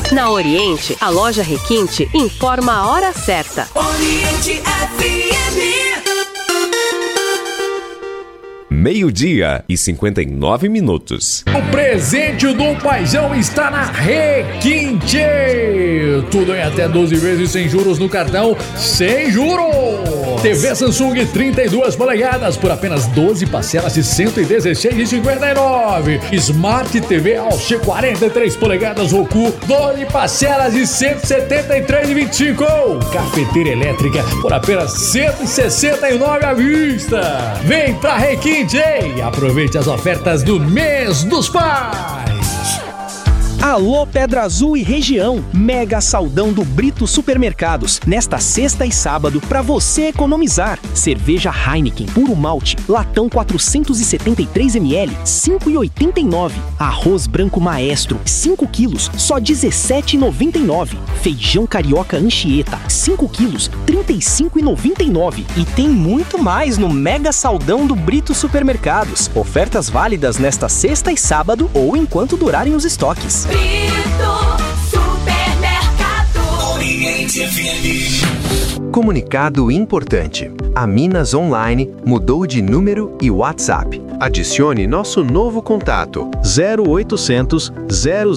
Na Oriente, a loja Requinte informa a hora certa. Oriente FM. 12:59. O presente do paizão está na Requinte. Tudo em até 12 vezes sem juros no cartão, sem juros. TV Samsung 32 polegadas por apenas 12 parcelas de R$ 116,59. Smart TV AOC 43 polegadas Roku, 12 parcelas de R$ 173,25. Cafeteira elétrica por apenas R$ 169 à vista. Vem pra Requinte e aproveite as ofertas do mês dos pais. Alô Pedra Azul e região, mega saldão do Brito Supermercados, nesta sexta e sábado, para você economizar. Cerveja Heineken, puro malte, latão 473ml, 5,89. Arroz branco maestro, 5 quilos, só 17,99. Feijão carioca Anchieta, 5 quilos, 35,99. E tem muito mais no mega saldão do Brito Supermercados. Ofertas válidas nesta sexta e sábado ou enquanto durarem os estoques. Brito Supermercado. Oriente FM. Comunicado importante. A Minas Online mudou de número e WhatsApp. Adicione nosso novo contato 0800 000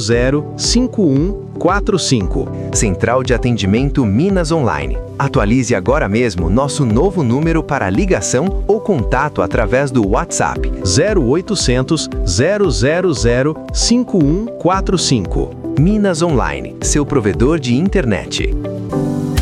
5145. Central de Atendimento Minas Online. Atualize agora mesmo nosso novo número para ligação ou contato através do WhatsApp 0800 000 5145. Minas Online, seu provedor de internet.